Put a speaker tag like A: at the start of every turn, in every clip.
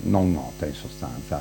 A: non note in sostanza.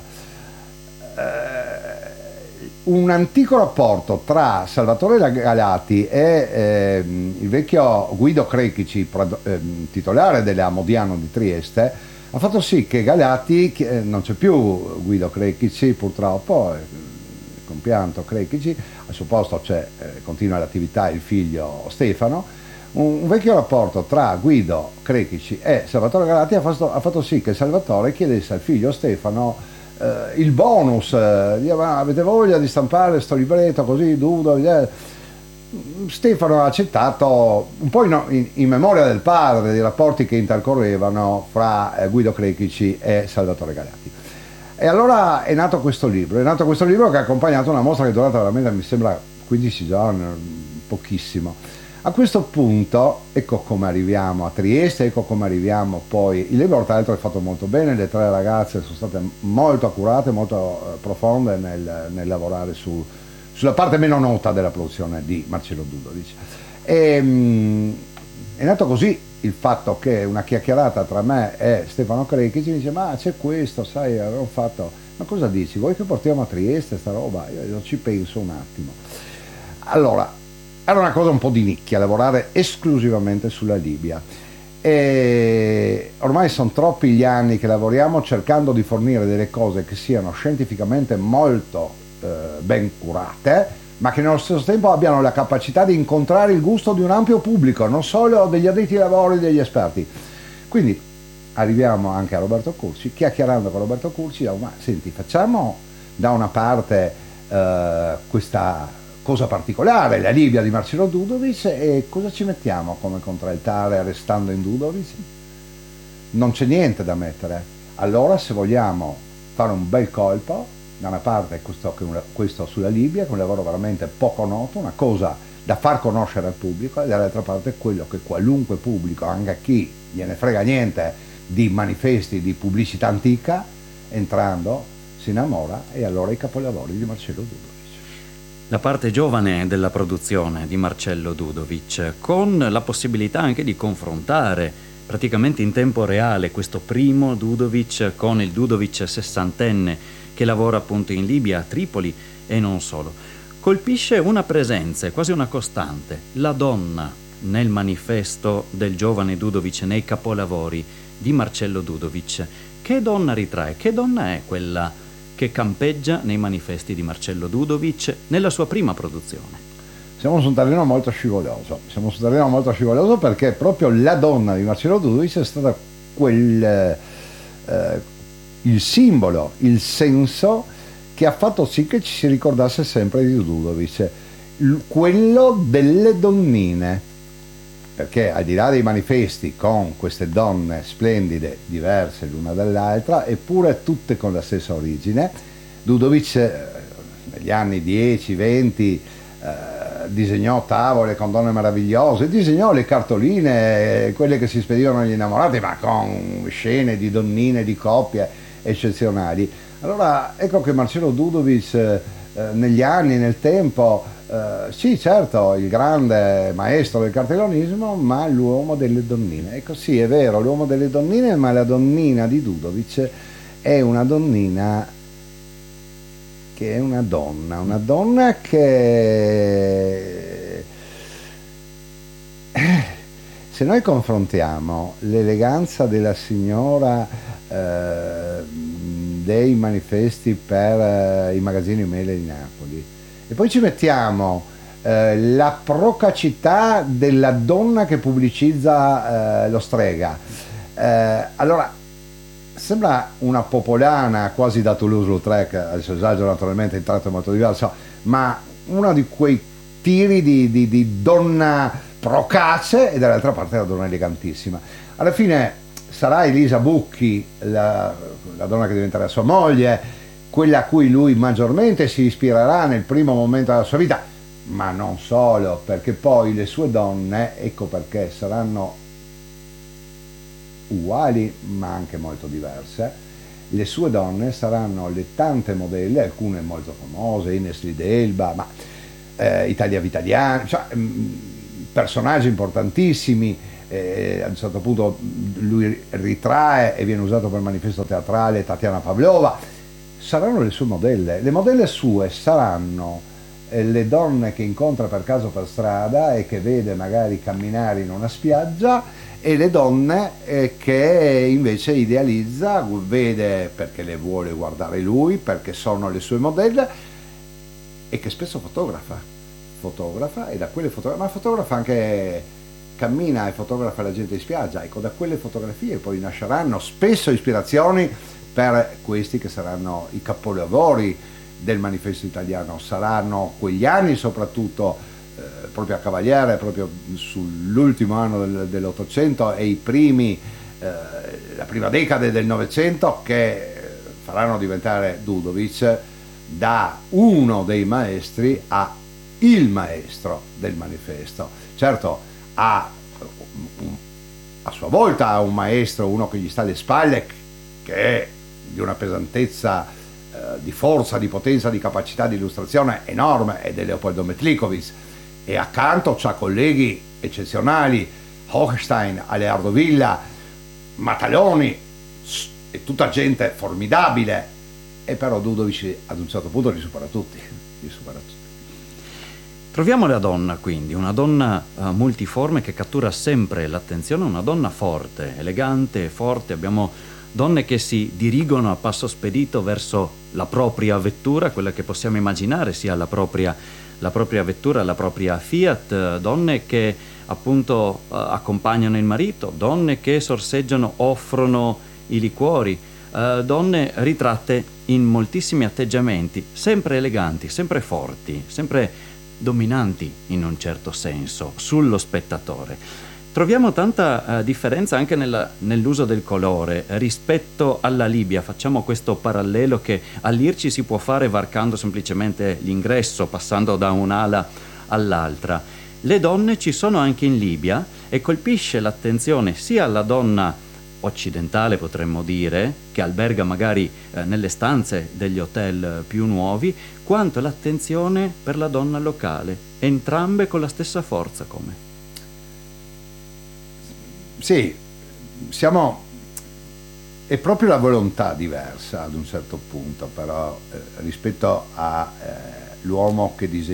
A: Un antico rapporto tra Salvatore Galati e il vecchio Guido Crechici, titolare della Modiano di Trieste, ha fatto sì che Galati, non c'è più Guido Crechici purtroppo, compianto Crechici, al suo posto continua l'attività il figlio Stefano. Un vecchio rapporto tra Guido Crechici e Salvatore Galati ha fatto sì che Salvatore chiedesse al figlio Stefano il bonus, ma avete voglia di stampare sto libretto così Dudo? Stefano ha accettato un po' in memoria del padre, dei rapporti che intercorrevano fra Guido Crechici e Salvatore Galati. E allora è nato questo libro che ha accompagnato una mostra che è durata veramente, mi sembra, 15 giorni, pochissimo. A questo punto ecco come arriviamo a Trieste, ecco come arriviamo poi. Il libro tra l'altro è fatto molto bene, le tre ragazze sono state molto accurate, molto profonde nel lavorare sulla parte meno nota della produzione di Marcello Dudovic. È nato così il fatto che una chiacchierata tra me e Stefano Crechici mi dice: ma c'è questo, sai, avevo fatto, ma cosa dici, vuoi che portiamo a Trieste sta roba? Io ci penso un attimo. Allora, era una cosa un po' di nicchia lavorare esclusivamente sulla Libia, e ormai sono troppi gli anni che lavoriamo cercando di fornire delle cose che siano scientificamente molto ben curate, ma che nello stesso tempo abbiano la capacità di incontrare il gusto di un ampio pubblico, non solo degli addetti ai lavori, degli esperti. Quindi arriviamo anche a Roberto Curci, chiacchierando con Roberto Curci, ma senti, facciamo da una parte questa cosa particolare, la Libia di Marcello Dudovic, e cosa ci mettiamo come contraltare restando in Dudovic? Non c'è niente da mettere. Allora, se vogliamo fare un bel colpo, da una parte questo sulla Libia, che è un lavoro veramente poco noto, una cosa da far conoscere al pubblico, e dall'altra parte quello che qualunque pubblico, anche a chi gliene frega niente di manifesti di pubblicità antica, entrando si innamora, e allora i capolavori di Marcello Dudovic.
B: La parte giovane della produzione di Marcello Dudovic, con la possibilità anche di confrontare praticamente in tempo reale questo primo Dudovic con il Dudovic sessantenne che lavora appunto in Libia, a Tripoli e non solo. Colpisce una presenza, quasi una costante, la donna nel manifesto del giovane Dudovic, nei capolavori di Marcello Dudovic. Che donna ritrae? Che donna è quella che campeggia nei manifesti di Marcello Dudovic nella sua prima produzione?
A: Siamo su un terreno molto scivoloso, perché proprio la donna di Marcello Dudovic è stata il simbolo, il senso che ha fatto sì che ci si ricordasse sempre di Dudovic, quello delle donnine, perché al di là dei manifesti con queste donne splendide, diverse l'una dall'altra, eppure tutte con la stessa origine, Dudovic negli anni 10-20 disegnò tavole con donne meravigliose, disegnò le cartoline, quelle che si spedivano agli innamorati, ma con scene di donnine, di coppie eccezionali. Allora ecco che Marcello Dudovic negli anni, nel tempo, sì, certo, il grande maestro del cartellonismo, ma l'uomo delle donnine. Ecco, sì, è vero, l'uomo delle donnine, ma la donnina di Dudovic è una donnina che è una donna che se noi confrontiamo l'eleganza della signora dei manifesti per i magazzini Mele di Napoli, e poi ci mettiamo la procacità della donna che pubblicizza lo Strega, allora sembra una popolana quasi da Toulouse-Lautrec, adesso esagero naturalmente, il tratto è molto diverso, ma uno di quei tiri di donna procace, e dall'altra parte la donna elegantissima. Alla fine sarà Elisa Bucchi la donna che diventerà sua moglie, quella a cui lui maggiormente si ispirerà nel primo momento della sua vita, ma non solo, perché poi le sue donne, ecco perché saranno uguali ma anche molto diverse, le sue donne saranno le tante modelle, alcune molto famose, Ines Lidelba, ma Italia Vitaliana, cioè, personaggi importantissimi, a un certo punto lui ritrae e viene usato per manifesto teatrale Tatiana Pavlova. Saranno le sue modelle, le modelle sue saranno le donne che incontra per caso per strada e che vede magari camminare in una spiaggia, e le donne che invece idealizza, vede perché le vuole guardare lui, perché sono le sue modelle, e che spesso fotografa e da quelle fotografie, ma fotografa anche, cammina e fotografa la gente in spiaggia. Ecco, da quelle fotografie poi nasceranno spesso ispirazioni per questi che saranno i capolavori del manifesto italiano. Saranno quegli anni soprattutto, proprio a Cavaliere, proprio sull'ultimo anno dell'Ottocento e i primi, la prima decade del Novecento, che faranno diventare Dudovic da uno dei maestri a il maestro del manifesto. Certo, a sua volta ha un maestro, uno che gli sta alle spalle, che è di una pesantezza, di forza, di potenza, di capacità di illustrazione enorme, ed è Leopoldo Metlikovic, e accanto c'ha colleghi eccezionali, Hochstein, Aleardo Villa, Mataloni, e tutta gente formidabile, e però Dudovic ad un certo punto li supera tutti.
B: Troviamo la donna, quindi, una donna multiforme che cattura sempre l'attenzione, una donna forte, elegante, forte. Abbiamo donne che si dirigono a passo spedito verso la propria vettura, quella che possiamo immaginare sia la propria vettura, la propria Fiat, donne che appunto accompagnano il marito, donne che sorseggiano, offrono i liquori, donne ritratte in moltissimi atteggiamenti, sempre eleganti, sempre forti, sempre dominanti in un certo senso sullo spettatore. Troviamo tanta differenza anche nell'uso del colore rispetto alla Libia. Facciamo questo parallelo che all'IRCI si può fare varcando semplicemente l'ingresso, passando da un'ala all'altra. Le donne ci sono anche in Libia, e colpisce l'attenzione sia alla donna occidentale, potremmo dire, che alberga magari nelle stanze degli hotel più nuovi, quanto l'attenzione per la donna locale, entrambe con la stessa forza. Come?
A: Sì, è proprio la volontà diversa ad un certo punto, però rispetto a l'uomo che disegna